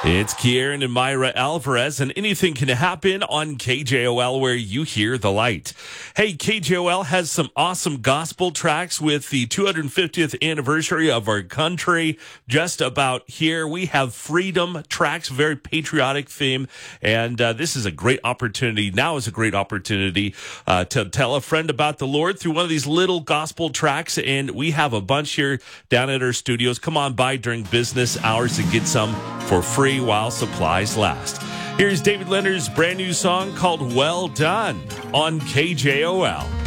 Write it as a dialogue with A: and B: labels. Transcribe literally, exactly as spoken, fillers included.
A: It's Kieran and Myra Alvarez, and anything can happen on K J O L where you hear the light. Hey, K J O L has some awesome gospel tracks with the two hundred fiftieth anniversary of our country just about here. We have freedom tracks, very patriotic theme, and uh, this is a great opportunity. Now is a great opportunity uh, to tell a friend about the Lord through one of these little gospel tracks, and we have a bunch here down at our studios. Come on by during business hours and get some for free while supplies last. Here's David Leonard's brand new song called Well Done on K J O L.